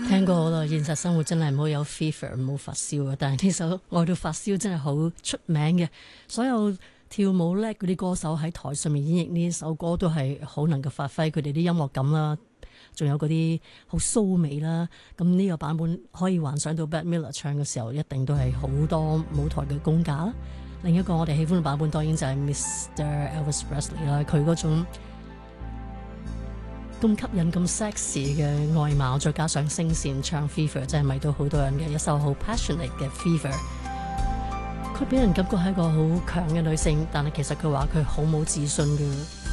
聽過好多現實生活真係唔好有 fever 唔好發燒啊！但係呢首愛到發燒真係好出名嘅，所有跳舞叻嗰啲歌手喺台上面演繹呢首歌都係好能夠發揮佢哋啲音樂感啦，仲有嗰啲好騷美啦。咁呢個版本可以幻想到 Bette Midler 唱嘅時候一定都係好多舞台嘅功架啦。另一個我哋喜歡嘅版本當然就係 Mr. Elvis Presley 啦，佢嗰種咁吸引咁 sexy 嘅外貌，再加上聲線唱 Fever 真係迷到好多人嘅一首好 passionate 嘅 Fever。佢俾人感覺係一個好強嘅女性，但係其實佢話佢好冇自信嘅。